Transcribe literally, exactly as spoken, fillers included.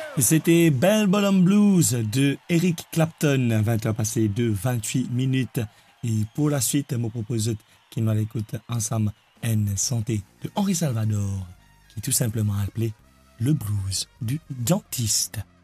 C'était Bell Bottom Blues de Eric Clapton, vingt heures passées de vingt-huit minutes. Et pour la suite, je me propose qu'il nous l'écoute ensemble une santé de Henri Salvador, qui est tout simplement appelé le blues du dentiste.